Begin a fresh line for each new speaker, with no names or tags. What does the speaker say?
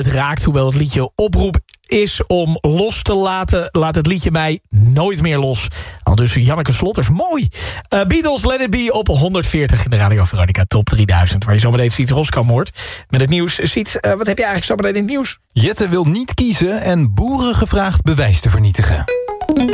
het raakt. Hoewel het liedje oproep is om los te laten, laat het liedje mij nooit meer los. Al dus Janneke Slotters, mooi. Beatles, Let It Be op 140 in de Radio Veronica Top 3000. Waar je zometeen Siets Roskam hoort met het nieuws. Siets, wat heb je eigenlijk zometeen in het nieuws?
Jette wil niet kiezen en boeren gevraagd bewijs te vernietigen.